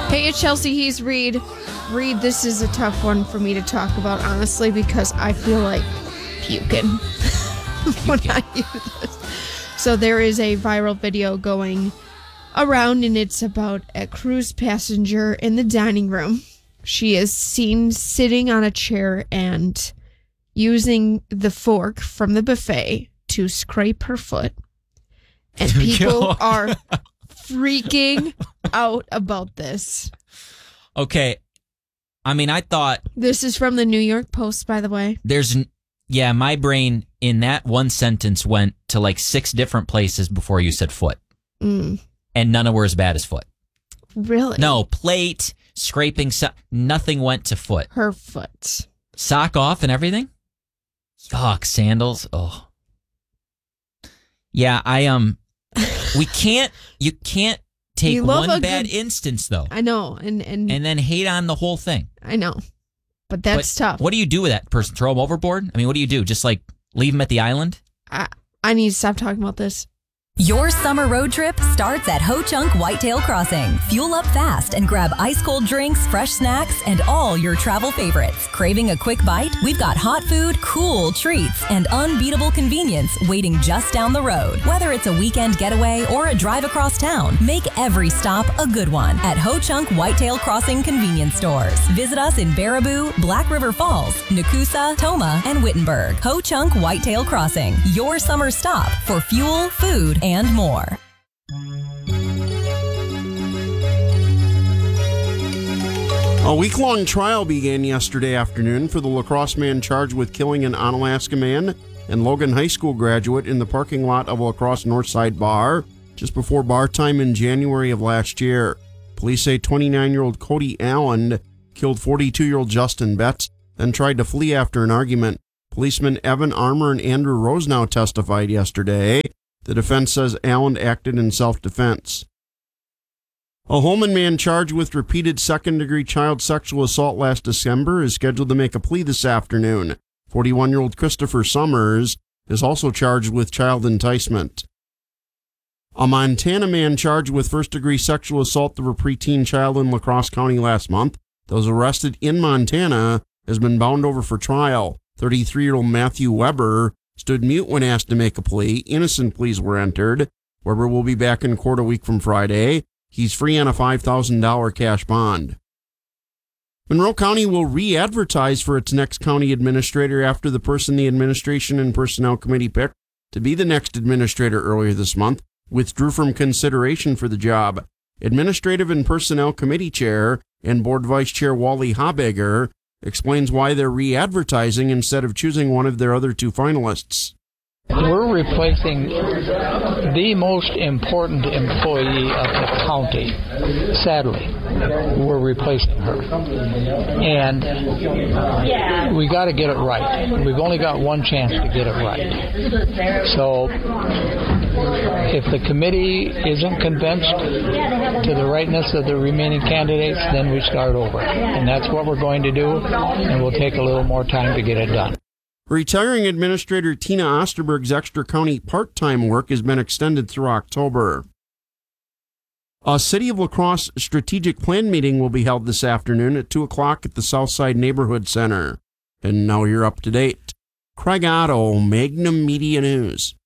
Hey, it's Chelsea. He's Reed. Reed, this is a tough one for me to talk about, honestly, because I feel like puking when I hear this. So there is a viral video going around, and it's about a cruise passenger in the dining room. She is seen sitting on a chair and using the fork from the buffet to scrape her foot. And people are freaking out about this. Okay. I mean, I thought... This is from the New York Post, by the way. My brain in that one sentence went to like 6 different places before you said foot. And none of them were as bad as foot. Really? No, plate, scraping, nothing went to foot. Her foot. Sock off and everything? Yuck, sandals. Oh. Yeah, you can't take one bad instance, though. I know. And then hate on the whole thing. I know. But that's tough. What do you do with that person? Throw them overboard? I mean, what do you do? Just like leave them at the island? I need to stop talking about this. Your summer road trip starts at Ho Chunk Whitetail Crossing. Fuel up fast and grab ice-cold drinks, fresh snacks, and all your travel favorites. Craving a quick bite? We've got hot food, cool treats, and unbeatable convenience waiting just down the road. Whether it's a weekend getaway or a drive across town, make every stop a good one at Ho Chunk Whitetail Crossing convenience stores. Visit us in Baraboo, Black River Falls, Nakusa, Toma, and Wittenberg. Ho Chunk Whitetail Crossing, your summer stop for fuel, food, and more. A week-long trial began yesterday afternoon for the La Crosse man charged with killing an Onalaska man and Logan High School graduate in the parking lot of La Crosse Northside Bar just before bar time in January of last year. Police say 29-year-old Cody Allen killed 42-year-old Justin Betts, then tried to flee after an argument. Policemen Evan Armour and Andrew Rosenau testified yesterday. The defense says Allen acted in self-defense. A Holman man charged with repeated second-degree child sexual assault last December is scheduled to make a plea this afternoon. 41-year-old Christopher Summers is also charged with child enticement. A Montana man charged with first-degree sexual assault of a preteen child in La Crosse County last month that was arrested in Montana has been bound over for trial. 33-year-old Matthew Weber stood mute when asked to make a plea. Innocent pleas were entered. Weber will be back in court a week from Friday. He's free on a $5,000 cash bond. Monroe County will re-advertise for its next county administrator after the person the Administration and Personnel Committee picked to be the next administrator earlier this month withdrew from consideration for the job. Administrative and Personnel Committee Chair and Board Vice Chair Wally Habegger explains why they're re-advertising instead of choosing one of their other 2 finalists. We're replacing the most important employee of the county. Sadly, we're replacing her. And we got to get it right. We've only got one chance to get it right. So if the committee isn't convinced to the rightness of the remaining candidates, then we start over. And that's what we're going to do, and we'll take a little more time to get it done. Retiring Administrator Tina Osterberg's extra county part-time work has been extended through October. A City of La Crosse strategic plan meeting will be held this afternoon at 2 o'clock at the Southside Neighborhood Center. And now you're up to date. Craig Otto, Magnum Media News.